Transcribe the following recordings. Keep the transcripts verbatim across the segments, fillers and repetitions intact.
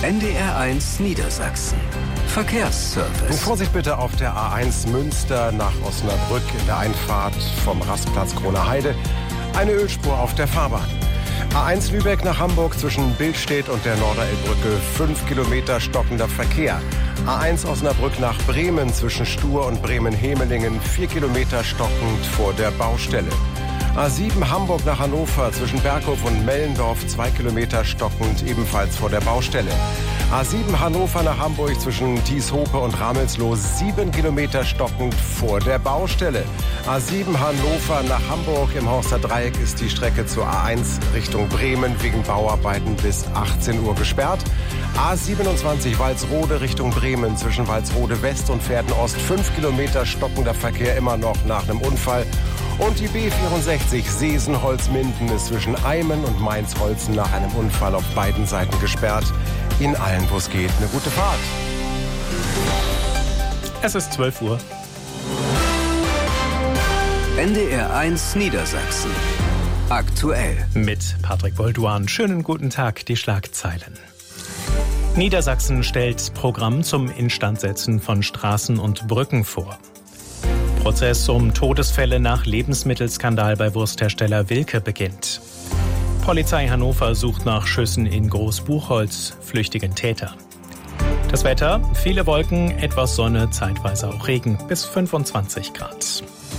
N D R eins Niedersachsen. Verkehrsservice. Vorsicht bitte auf der A eins Münster nach Osnabrück in der Einfahrt vom Rastplatz Kroneheide. Eine Ölspur auf der Fahrbahn. A eins Lübeck nach Hamburg zwischen Billstedt und der Norderelbbrücke. Fünf Kilometer stockender Verkehr. A eins Osnabrück nach Bremen zwischen Stur und Bremen-Hemelingen. Vier Kilometer stockend vor der Baustelle. A sieben Hamburg nach Hannover zwischen Berghof und Mellendorf. Zwei Kilometer stockend ebenfalls vor der Baustelle. A sieben Hannover nach Hamburg zwischen Tieshope und Ramelsloh. Sieben Kilometer stockend vor der Baustelle. A sieben Hannover nach Hamburg im Horster Dreieck ist die Strecke zur A eins Richtung Bremen wegen Bauarbeiten bis achtzehn Uhr gesperrt. A siebenundzwanzig Walsrode Richtung Bremen zwischen Walsrode West und Pferden Ost. Fünf Kilometer stockender Verkehr immer noch nach einem Unfall. Und die B vierundsechzig Seesen-Holzminden ist zwischen Eimen und Mainz-Holzen nach einem Unfall auf beiden Seiten gesperrt. In allen, wo es geht, eine gute Fahrt. Es ist zwölf Uhr. N D R eins Niedersachsen. Aktuell. Mit Patrick Bolduan. Schönen guten Tag, die Schlagzeilen. Niedersachsen stellt Programm zum Instandsetzen von Straßen und Brücken vor. Prozess um Todesfälle nach Lebensmittelskandal bei Wursthersteller Wilke beginnt. Polizei Hannover sucht nach Schüssen in Großbuchholz, flüchtigen Täter. Das Wetter, viele Wolken, etwas Sonne, zeitweise auch Regen, bis fünfundzwanzig Grad.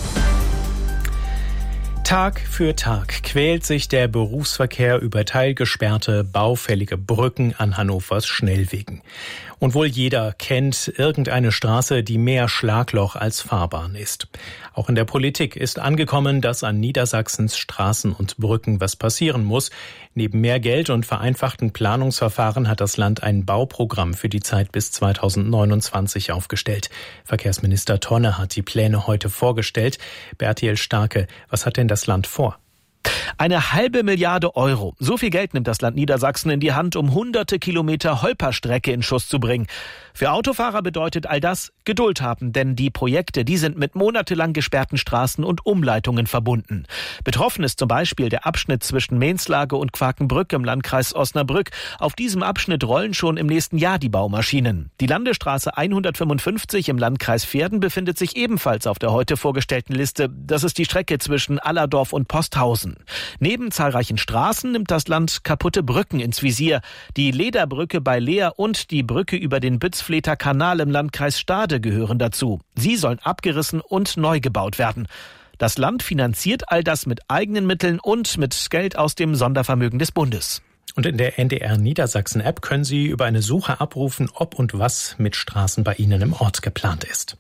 Tag für Tag quält sich der Berufsverkehr über teilgesperrte, baufällige Brücken an Hannovers Schnellwegen. Und wohl jeder kennt irgendeine Straße, die mehr Schlagloch als Fahrbahn ist. Auch in der Politik ist angekommen, dass an Niedersachsens Straßen und Brücken was passieren muss. Neben mehr Geld und vereinfachten Planungsverfahren hat das Land ein Bauprogramm für die Zeit bis zweitausendneunundzwanzig aufgestellt. Verkehrsminister Tonne hat die Pläne heute vorgestellt. Bertil Starke, was hat denn das Land vor? Eine halbe Milliarde Euro. So viel Geld nimmt das Land Niedersachsen in die Hand, um hunderte Kilometer Holperstrecke in Schuss zu bringen. Für Autofahrer bedeutet all das Geduld haben, denn die Projekte, die sind mit monatelang gesperrten Straßen und Umleitungen verbunden. Betroffen ist zum Beispiel der Abschnitt zwischen Mehnslage und Quakenbrück im Landkreis Osnabrück. Auf diesem Abschnitt rollen schon im nächsten Jahr die Baumaschinen. Die Landesstraße hundertfünfundfünfzig im Landkreis Verden befindet sich ebenfalls auf der heute vorgestellten Liste. Das ist die Strecke zwischen Allerdorf und Posthausen. Neben zahlreichen Straßen nimmt das Land kaputte Brücken ins Visier. Die Lederbrücke bei Leer und die Brücke über den Bützfleter Kanal im Landkreis Stade gehören dazu. Sie sollen abgerissen und neu gebaut werden. Das Land finanziert all das mit eigenen Mitteln und mit Geld aus dem Sondervermögen des Bundes. Und in der N D R Niedersachsen App können Sie über eine Suche abrufen, ob und was mit Straßen bei Ihnen im Ort geplant ist.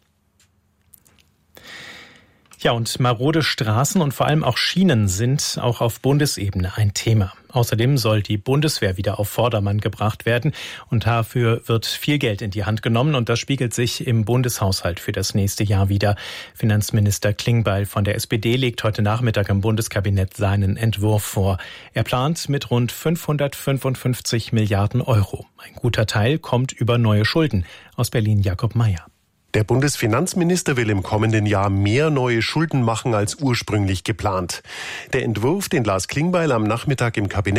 Ja, und marode Straßen und vor allem auch Schienen sind auch auf Bundesebene ein Thema. Außerdem soll die Bundeswehr wieder auf Vordermann gebracht werden und dafür wird viel Geld in die Hand genommen und das spiegelt sich im Bundeshaushalt für das nächste Jahr wieder. Finanzminister Klingbeil von der S P D legt heute Nachmittag im Bundeskabinett seinen Entwurf vor. Er plant mit rund fünfhundertfünfundfünfzig Milliarden Euro. Ein guter Teil kommt über neue Schulden. Aus Berlin Jakob Mayer. Der Bundesfinanzminister will im kommenden Jahr mehr neue Schulden machen als ursprünglich geplant. Der Entwurf, den las Klingbeil am Nachmittag im Kabinett